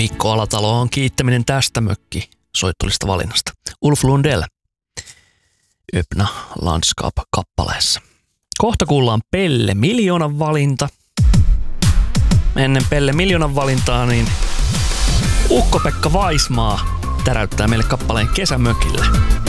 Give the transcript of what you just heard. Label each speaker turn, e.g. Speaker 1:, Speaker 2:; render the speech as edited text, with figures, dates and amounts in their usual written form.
Speaker 1: Mikko Alatalo on kiittäminen tästä soittolista valinnasta. Ulf Lundell, Öppna Landskap-kappaleessa. Kohta kuullaan Pelle Miljoonan valinta. Ennen Pelle Miljoonan valintaa, niin Ukko-Pekka Vaismaa täräyttää meille kappaleen Kesämökillä.